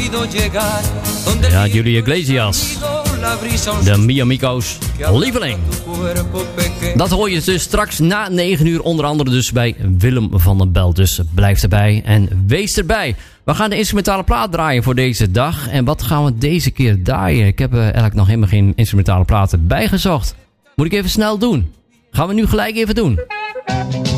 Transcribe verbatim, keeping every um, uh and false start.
Ja, Julio Iglesias. De Mi Amigos lieveling. Dat hoor je dus straks na negen uur. Onder andere dus bij Willem van den Belt. Dus blijf erbij en wees erbij. We gaan de instrumentale plaat draaien voor deze dag. En wat gaan we deze keer draaien? Ik heb uh, eigenlijk nog helemaal geen instrumentale platen bijgezocht. Moet ik even snel doen. Gaan we nu gelijk even doen.